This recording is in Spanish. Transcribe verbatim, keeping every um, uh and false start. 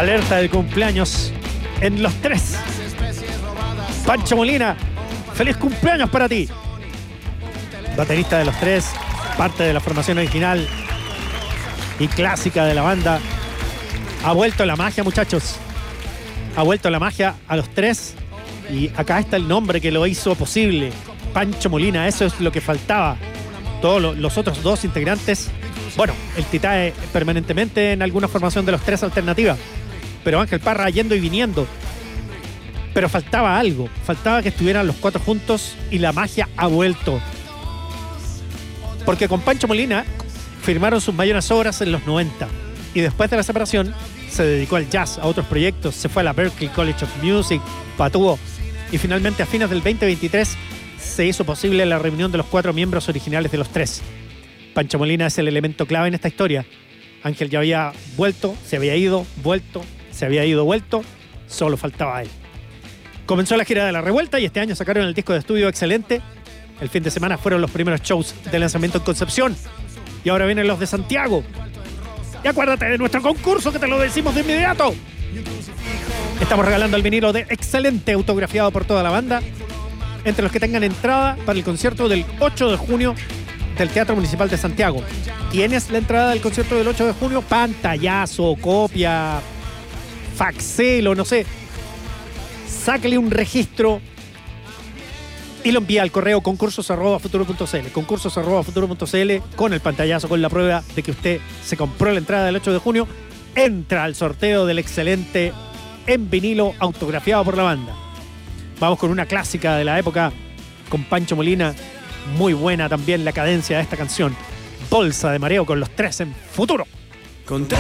Alerta de cumpleaños en Los Tres. Pancho Molina, feliz cumpleaños para ti. Baterista de Los Tres, parte de la formación original y clásica de la banda. Ha vuelto la magia, muchachos. Ha vuelto la magia a Los Tres. Y acá está el nombre que lo hizo posible. Pancho Molina, eso es lo que faltaba. Todos los otros dos integrantes, bueno, el Titae permanentemente en alguna formación de Los Tres alternativa, pero Ángel Parra yendo y viniendo. Pero faltaba algo, faltaba que estuvieran los cuatro juntos y la magia ha vuelto. Porque con Pancho Molina firmaron sus mayores obras en los noventa y después de la separación se dedicó al jazz, a otros proyectos, se fue a la Berklee College of Music, patuvo y finalmente a fines del veinte veintitrés se hizo posible la reunión de los cuatro miembros originales de Los Tres. Pancho Molina es el elemento clave en esta historia. Ángel ya había vuelto, se había ido, vuelto, se había ido, vuelto, solo faltaba él. Comenzó la gira de La Revuelta y este año sacaron el disco de estudio Excelente. El fin de semana fueron los primeros shows de lanzamiento en Concepción y ahora vienen los de Santiago. Y acuérdate de nuestro concurso que te lo decimos de inmediato. Estamos regalando el vinilo de Excelente autografiado por toda la banda entre los que tengan entrada para el concierto del ocho de junio del Teatro Municipal de Santiago. ¿Tienes la entrada del concierto del ocho de junio? Pantallazo, copia, faxelo, no sé. Sáquele un registro y lo envía al correo concursos arroba futuro punto c l. Concursos arroba futuro punto c l con el pantallazo, con la prueba de que usted se compró la entrada del ocho de junio. Entra al sorteo del Excelente en vinilo autografiado por la banda. Vamos con una clásica de la época con Pancho Molina. Muy buena también la cadencia de esta canción. Bolsa de Mareo con Los Tres en Futuro. Contra